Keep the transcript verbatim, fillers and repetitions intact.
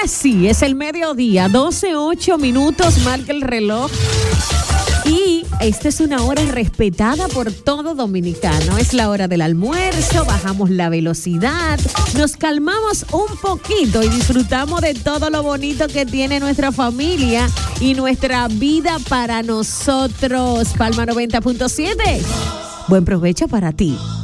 Ahora sí, es el mediodía, doce ocho minutos, marca el reloj. Y esta es una hora respetada por todo dominicano. Es la hora del almuerzo, bajamos la velocidad, nos calmamos un poquito y disfrutamos de todo lo bonito que tiene nuestra familia y nuestra vida para nosotros. Palma noventa punto siete. Buen provecho para ti.